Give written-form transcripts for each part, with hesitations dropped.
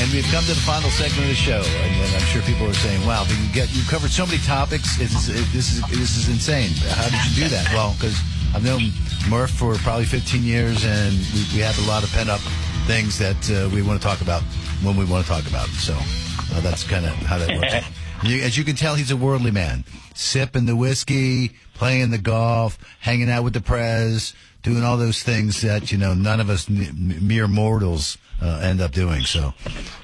And we've come to the final segment of the show, and I'm sure people are saying, "Wow, but you covered so many topics. This is insane. How did you do that?" Well, because I've known Murph for probably 15 years, and we have a lot of pent up things that we want to talk about when we want to talk about it. So that's kind of how that works. As you can tell, he's a worldly man, sipping the whiskey, playing the golf, hanging out with the Prez, doing all those things that none of us mere mortals end up doing. So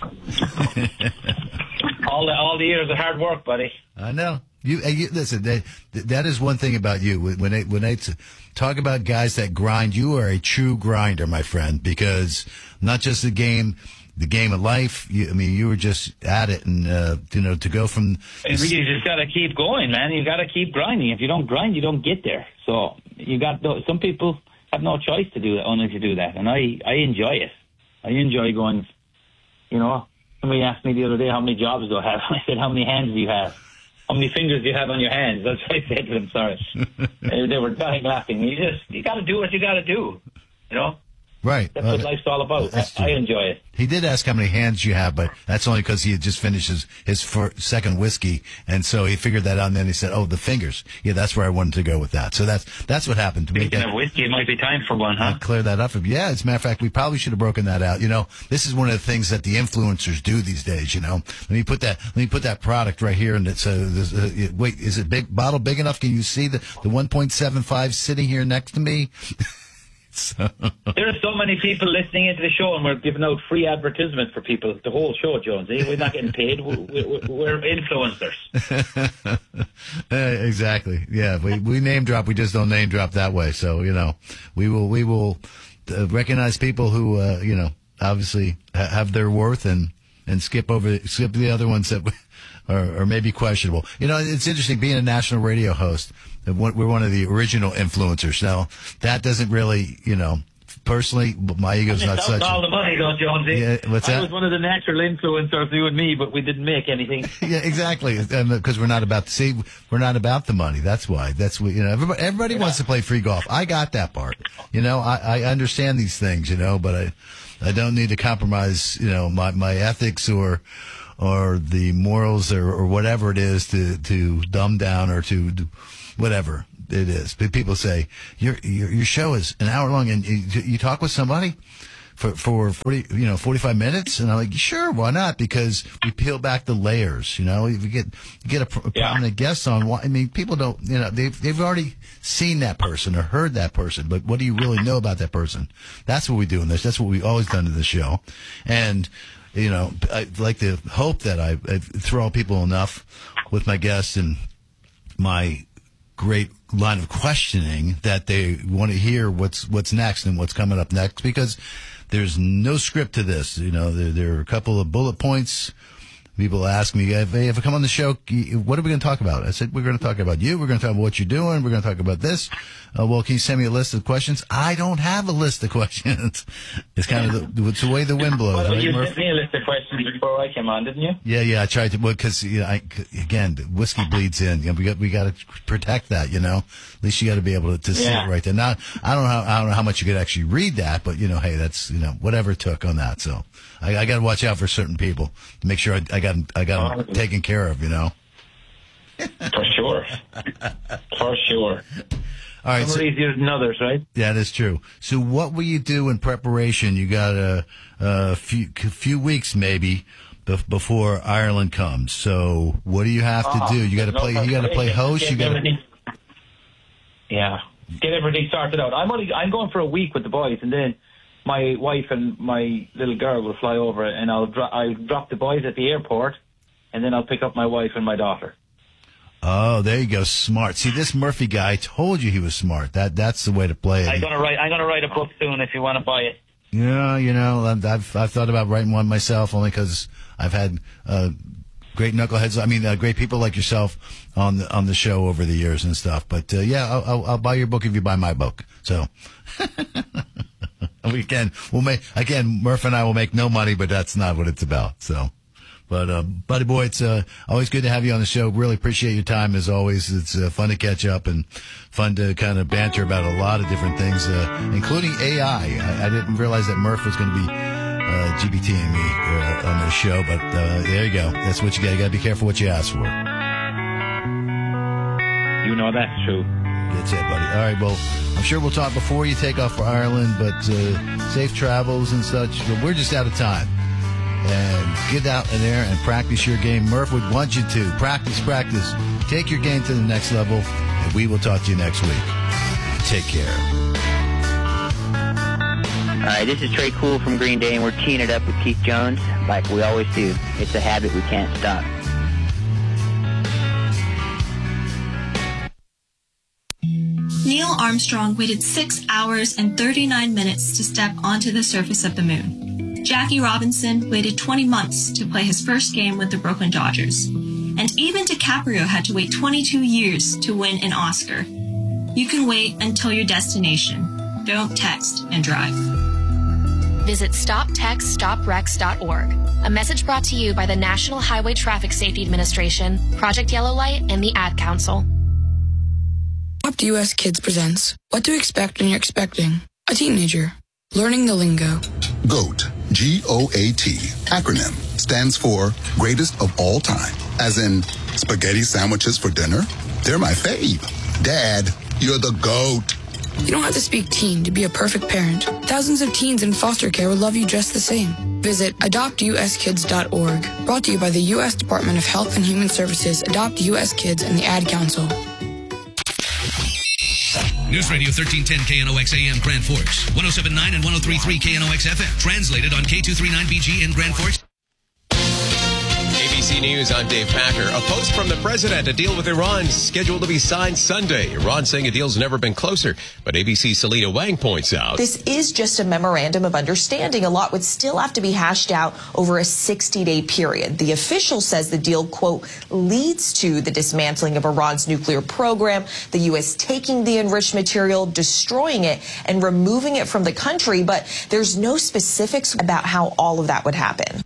all the years of hard work, buddy. I know. You listen. That is one thing about you. When they talk about guys that grind, you are a true grinder, my friend. Because not just the game of life. You were just at it, and to go from. You just got to keep going, man. You got to keep grinding. If you don't grind, you don't get there. So some people have no choice to do that only to do that, and I enjoy it. I enjoy going. Somebody asked me the other day how many jobs do I have. I said, how many hands do you have? How many fingers do you have on your hands? That's what I said to them. Sorry, they were dying laughing. You got to do what you got to do. Right. That's what life's all about. I enjoy it. He did ask how many hands you have, but that's only because he had just finished his second whiskey, and so he figured that out, and then he said, the fingers. Yeah, that's where I wanted to go with that. So that's what happened to me. Speaking of whiskey, it might be time for one, huh? I'll clear that up. Yeah, as a matter of fact, we probably should have broken that out. This is one of the things that the influencers do these days, Let me put that product right here, and it's wait, is it bottle big enough? Can you see the 1.75 sitting here next to me? There are so many people listening into the show, and we're giving out free advertisements for people the whole show, Jonesy. We're not getting paid. We're influencers. Exactly. Yeah, we name drop. We just don't name drop that way. So we will recognize people who obviously have their worth and skip the other ones that are maybe questionable. It's interesting being a national radio host. We're one of the original influencers. Now, that doesn't really, personally, my ego's not such. All the money, though, Jonesy. Yeah, what's that? I was one of the natural influencers, you and me, but we didn't make anything. Yeah, exactly. Because we're not about the money. That's why. Everybody wants to play free golf. I got that part. I understand these things, but I don't need to compromise, my ethics or the morals or whatever it is to dumb down or to whatever it is. But people say your show is an hour long, and you talk with somebody for 45 minutes, and I'm like, sure, why not? Because we peel back the layers. If you get a prominent guest on, people don't, they've already seen that person or heard that person, but what do you really know about that person? That's what we do in this. That's what we've always done in the show, and. I like to hope that I throw people enough with my guests and my great line of questioning that they want to hear what's next and what's coming up next, because there's no script to this. There are a couple of bullet points. People ask me, hey, if I come on the show, what are we going to talk about? I said, we're going to talk about you. We're going to talk about what you're doing. We're going to talk about this. Well, can you send me a list of questions? I don't have a list of questions. It's kind of it's the way the wind blows. Well, right, you Murph? sent me a list of questions before I came on, didn't you? Yeah. I tried to, because again, the whiskey bleeds in. We got to protect that. At least you got to be able to see it right there. Now, I don't know how much you could actually read that, but hey, that's whatever it took on that. So I got to watch out for certain people to make sure I got them taken care of. For sure. For sure. All right, some are easier than others, right? Yeah, that's true. So what will you do in preparation? You got a few weeks maybe before Ireland comes. So what do you have to do? You got to play. You got to play host. You got to. Yeah, get everything started out. I'm going for a week with the boys, and then my wife and my little girl will fly over, and I'll drop the boys at the airport, and then I'll pick up my wife and my daughter. Oh, there you go. Smart. See, this Murphy guy, I told you he was smart. That's the way to play it. I'm gonna write a book soon if you want to buy it. Yeah, I've thought about writing one myself, only because I've had great knuckleheads. I mean, great people like yourself on the show over the years and stuff. But yeah, I'll buy your book if you buy my book. So we'll make Murph and I will make no money, but that's not what it's about. So. But, buddy boy, it's always good to have you on the show. Really appreciate your time as always. It's fun to catch up and fun to kind of banter about a lot of different things, including AI. I didn't realize that Murph was going to be GBT and me on this show. But there you go. That's what you got. You got to be careful what you ask for. You know that's true. That's it, buddy. All right, well, I'm sure we'll talk before you take off for Ireland, but safe travels and such. But we're just out of time. And get out in there and practice your game. Murph would want you to. Practice. Take your game to the next level, and we will talk to you next week. Take care. All right, this is Trey Cool from Green Day, and we're teeing it up with Keith Jones like we always do. It's a habit we can't stop. Neil Armstrong waited 6 hours and 39 minutes to step onto the surface of the moon. Jackie Robinson waited 20 months to play his first game with the Brooklyn Dodgers. And even DiCaprio had to wait 22 years to win an Oscar. You can wait until your destination. Don't text and drive. Visit StopTextStopWrecks.org. A message brought to you by the National Highway Traffic Safety Administration, Project Yellow Light, and the Ad Council. Adopt US Kids presents What to Expect When You're Expecting a Teenager. Learning the lingo. GOAT, G-O-A-T, acronym, stands for Greatest of All Time. As in, spaghetti sandwiches for dinner? They're my fave. Dad, you're the GOAT. You don't have to speak teen to be a perfect parent. Thousands of teens in foster care will love you just the same. Visit adoptuskids.org. Brought to you by the U.S. Department of Health and Human Services, Adopt U.S. Kids, and the Ad Council. News Radio 1310 KNOX AM Grand Forks, 107.9 and 103.3 KNOX FM. Translated on K239BG in Grand Forks. ABC News, I'm Dave Packer. A post from the president, a deal with Iran scheduled to be signed Sunday. Iran saying a deal's never been closer, but ABC's Selena Wang points out. This is just a memorandum of understanding. A lot would still have to be hashed out over a 60-day period. The official says the deal, quote, leads to the dismantling of Iran's nuclear program, the U.S. taking the enriched material, destroying it, and removing it from the country, but there's no specifics about how all of that would happen.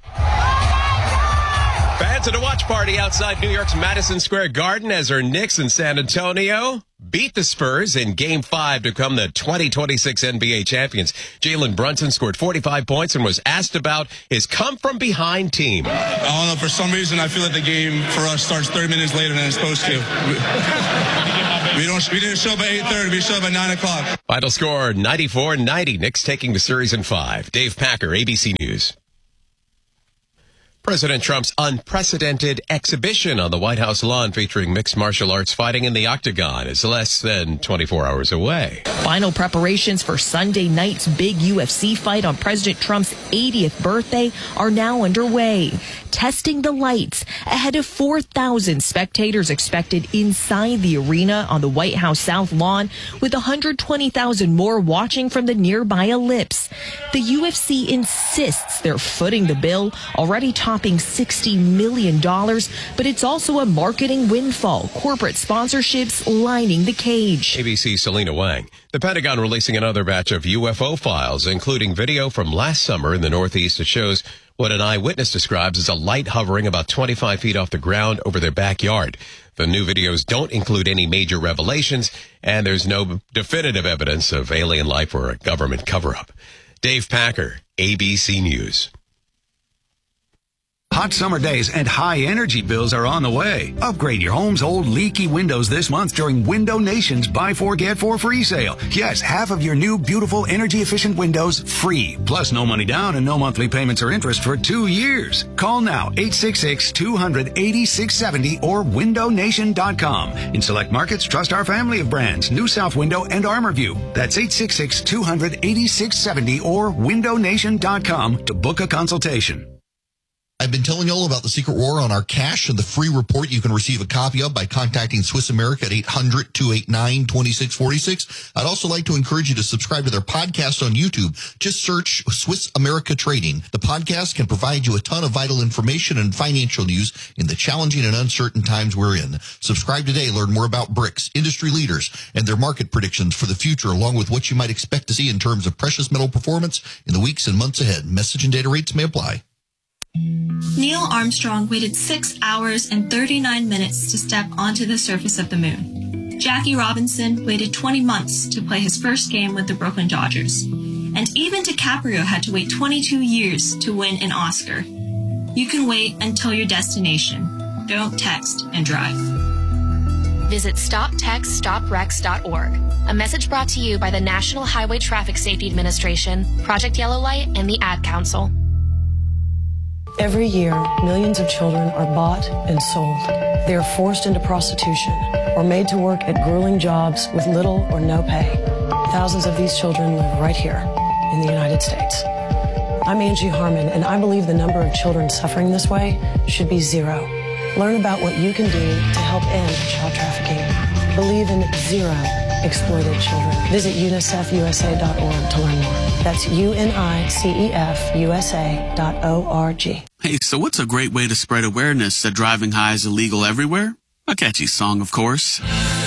Fans at a watch party outside New York's Madison Square Garden as our Knicks in San Antonio beat the Spurs in Game 5 to become the 2026 NBA champions. Jalen Brunson scored 45 points and was asked about his come-from-behind team. I don't know, for some reason I feel like the game for us starts 30 minutes later than it's supposed to. We didn't show up at 8:30, we showed up at 9 o'clock. Final score, 94-90. Knicks taking the series in 5. Dave Packer, ABC News. President Trump's unprecedented exhibition on the White House lawn featuring mixed martial arts fighting in the octagon is less than 24 hours away. Final preparations for Sunday night's big UFC fight on President Trump's 80th birthday are now underway. Testing the lights ahead of 4,000 spectators expected inside the arena on the White House South Lawn, with 120,000 more watching from the nearby ellipse. The UFC insists they're footing the bill, already topping $60 million, but it's also a marketing windfall. Corporate sponsorships lining the cage. ABC's Selena Wang. The Pentagon releasing another batch of UFO files, including video from last summer in the Northeast that shows what an eyewitness describes as a light hovering about 25 feet off the ground over their backyard. The new videos don't include any major revelations, and there's no definitive evidence of alien life or a government cover-up. Dave Packer, ABC News. Hot summer days and high energy bills are on the way. Upgrade your home's old leaky windows this month during Window Nation's Buy 4 Get 4 free sale. Yes, half of your new beautiful energy efficient windows free. Plus no money down and no monthly payments or interest for 2 years. Call now 866-200-8670 or windownation.com. In select markets, trust our family of brands, New South Window and ArmorView. That's 866-200-8670 or windownation.com to book a consultation. I've been telling you all about the secret war on our cash and the free report you can receive a copy of by contacting Swiss America at 800-289-2646. I'd also like to encourage you to subscribe to their podcast on YouTube. Just search Swiss America Trading. The podcast can provide you a ton of vital information and financial news in the challenging and uncertain times we're in. Subscribe today. Learn more about BRICS, industry leaders, and their market predictions for the future, along with what you might expect to see in terms of precious metal performance in the weeks and months ahead. Message and data rates may apply. Neil Armstrong waited 6 hours and 39 minutes to step onto the surface of the moon. Jackie Robinson waited 20 months to play his first game with the Brooklyn Dodgers. And even DiCaprio had to wait 22 years to win an Oscar. You can wait until your destination. Don't text and drive. Visit StopTextStopWrecks.org. A message brought to you by the National Highway Traffic Safety Administration, Project Yellow Light, and the Ad Council. Every year, millions of children are bought and sold. They are forced into prostitution or made to work at grueling jobs with little or no pay. Thousands of these children live right here in the United States. I'm Angie Harmon, and I believe the number of children suffering this way should be zero. Learn about what you can do to help end child trafficking. Believe in zero exploited children. Visit UNICEFUSA.org to learn more. That's UNICEFUSA.org. Hey, so what's a great way to spread awareness that driving high is illegal everywhere? A catchy song, of course.